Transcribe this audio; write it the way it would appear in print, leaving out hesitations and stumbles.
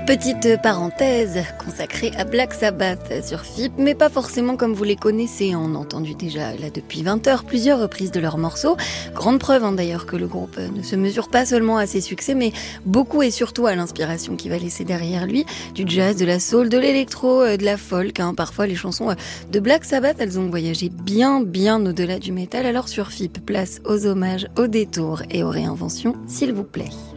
Petite parenthèse consacrée à Black Sabbath sur FIP, mais pas forcément comme vous les connaissez. On a entendu déjà là depuis 20 heures plusieurs reprises de leurs morceaux. Grande preuve d'ailleurs que le groupe ne se mesure pas seulement à ses succès, mais beaucoup et surtout à l'inspiration qu'il va laisser derrière lui. Du jazz, de la soul, de l'électro, de la folk. Parfois les chansons de Black Sabbath, elles ont voyagé bien au-delà du métal. Alors sur FIP, place aux hommages, aux détours et aux réinventions, s'il vous plaît.